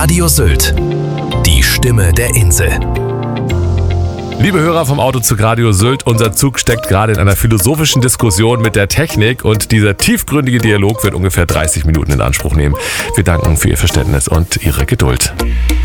Radio Sylt. Die Stimme der Insel. Liebe Hörer vom Auto zu Radio Sylt, unser Zug steckt gerade in einer philosophischen Diskussion mit der Technik und dieser tiefgründige Dialog wird ungefähr 30 Minuten in Anspruch nehmen. Wir danken für Ihr Verständnis und Ihre Geduld.